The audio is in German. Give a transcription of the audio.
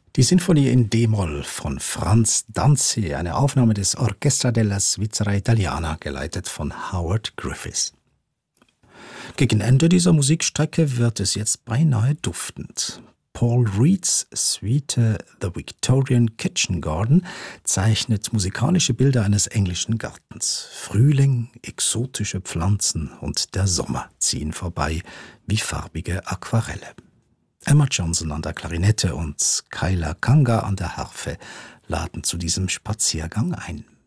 Die Sinfonie in D-Moll von Franz Danzi, eine Aufnahme des Orchestra della Svizzera Italiana, geleitet von Howard Griffiths. Gegen Ende dieser Musikstrecke wird es jetzt beinahe duftend. Paul Reeds Suite The Victorian Kitchen Garden zeichnet musikalische Bilder eines englischen Gartens. Frühling, exotische Pflanzen und der Sommer ziehen vorbei wie farbige Aquarelle. Emma Johnson an der Klarinette und Kyla Kanga an der Harfe laden zu diesem Spaziergang ein.